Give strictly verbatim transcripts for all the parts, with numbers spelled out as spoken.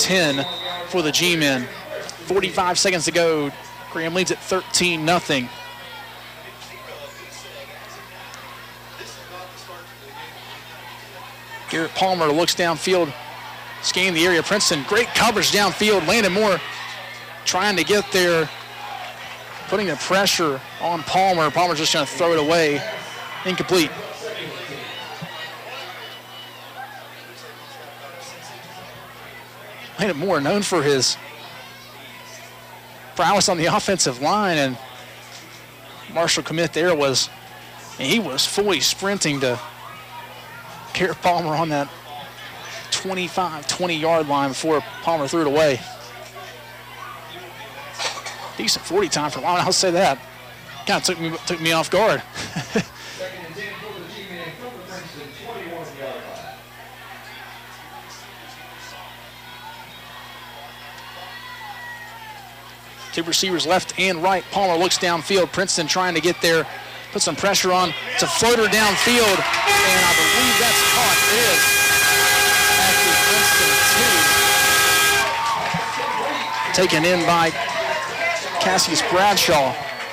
ten for the G-men. forty-five seconds to go. Graham leads at thirteen nothing. Garrett Palmer looks downfield, scanning the area. Princeton, great coverage downfield. Landon Moore trying to get there, putting the pressure on Palmer. Palmer's just going to throw it away. Incomplete. Landon Moore, known for his prowess on the offensive line, and Marshall commit there was, and he was fully sprinting to Garrett Palmer on that twenty-five, twenty-yard line before Palmer threw it away. Decent forty time for Lyman, I'll say that. Kind of took me, took me off guard. Two receivers left and right. Palmer looks downfield. Princeton trying to get there. Put some pressure on. It's a floater downfield, and I believe that's caught. It is. Actually, Princeton two. Taken in by Cassius Bradshaw.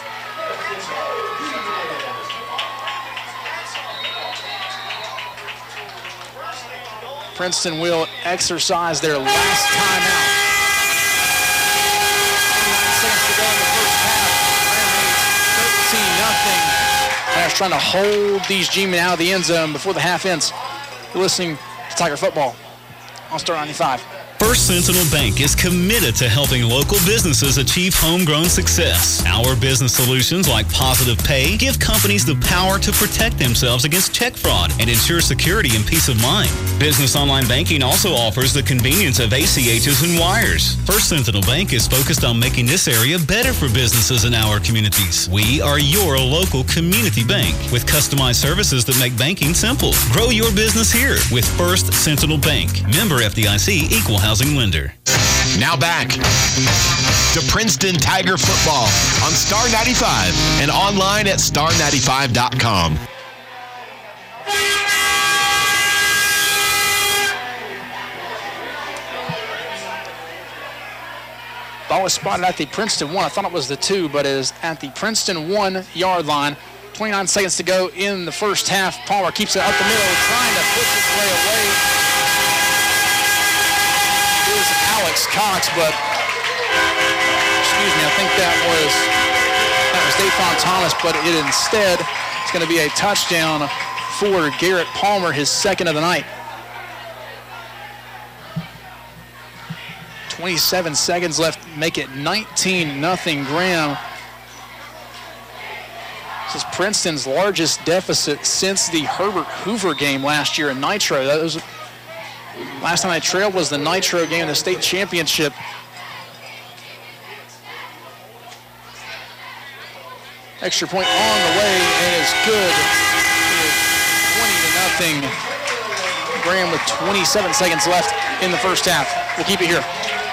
Princeton will exercise their last timeout. Pirates trying to hold these G-men out of the end zone before the half ends. You're listening to Tiger Football on Star ninety-five. First Sentinel Bank is committed to helping local businesses achieve homegrown success. Our business solutions like Positive Pay give companies the power to protect themselves against check fraud and ensure security and peace of mind. Business Online Banking also offers the convenience of A C Hs and wires. First Sentinel Bank is focused on making this area better for businesses in our communities. We are your local community bank with customized services that make banking simple. Grow your business here with First Sentinel Bank. Member F D I C, Equal Housing Lender. Now back to Princeton Tiger Football on Star ninety-five and online at star ninety-five dot com. Ball was spotted at the Princeton one. I thought it was the two, but it is at the Princeton one-yard line. twenty-nine seconds to go in the first half. Palmer keeps it up the middle, trying to push his way away. Here's Alex Cox, but excuse me, I think that was that was Dayphon Thomas, but it instead is going to be a touchdown for Garrett Palmer, his second of the night. twenty-seven seconds left, make it nineteen nothing Graham. This is Princeton's largest deficit since the Herbert Hoover game last year in Nitro. That was last time they trailed was the Nitro game in the state championship. Extra point on the way and is good. It is twenty to nothing. Graham with twenty-seven seconds left in the first half. We'll keep it here.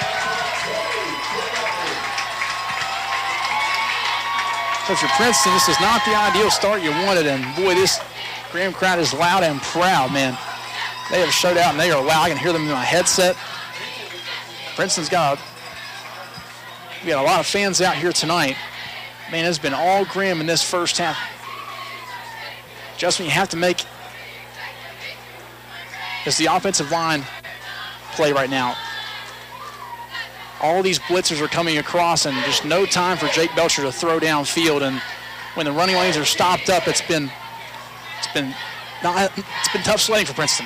So for Princeton, this is not the ideal start you wanted, and boy, this Graham crowd is loud and proud, man. They have showed out, and they are loud. I can hear them in my headset. Princeton's got a, we got a lot of fans out here tonight. Man, it's been all Graham in this first half. Adjustment you have to make is the offensive line play right now. All these blitzers are coming across, and just no time for Jake Belcher to throw downfield. And when the running lanes are stopped up, it's been it's been not, it's been tough sledding for Princeton.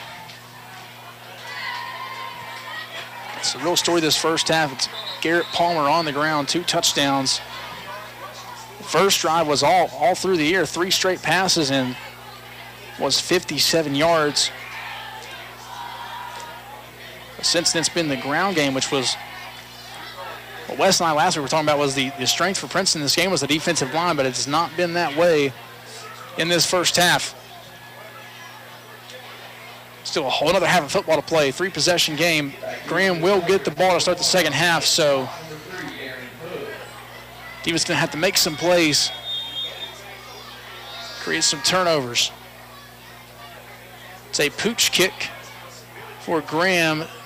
It's the real story this first half. It's Garrett Palmer on the ground, two touchdowns. First drive was all all through the air, three straight passes, and was fifty-seven yards. But since then, it's been the ground game, which was what Wes and I last week were talking about was the, the strength for Princeton in this game was the defensive line, but it's not been that way in this first half. Still a whole other half of football to play, three possession game. Graham will get the ball to start the second half, so Deva's going to have to make some plays, create some turnovers. It's a pooch kick for Graham.